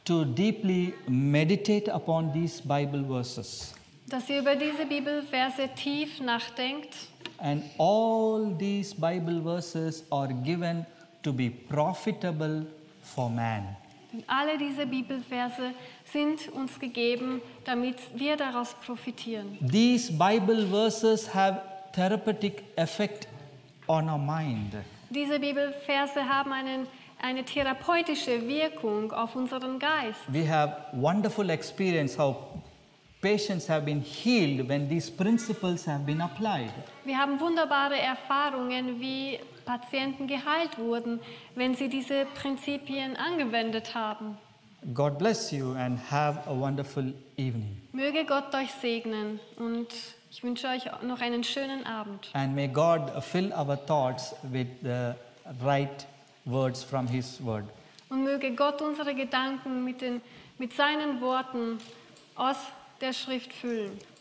to deeply meditate upon these Bible verses. Dass ihr über diese Bibelverse tief nachdenkt. And all these Bible verses are given to be profitable for man. Und alle diese Bibelverse sind uns gegeben, damit wir daraus profitieren. These Bible verses have therapeutic effect on our mind. Diese Bibelverse haben eine therapeutische Wirkung auf unseren Geist. We have wonderful experience how patients have been healed when these principles have been applied. Wir haben wunderbare Erfahrungen, wie Patienten geheilt wurden, wenn sie diese Prinzipien angewendet haben. God bless you and have a wonderful evening. Möge Gott euch segnen und ich wünsche euch noch einen schönen Abend. And may God fill our thoughts with the right words from His word. Und möge Gott unsere Gedanken mit seinen Worten aus der Schrift füllen.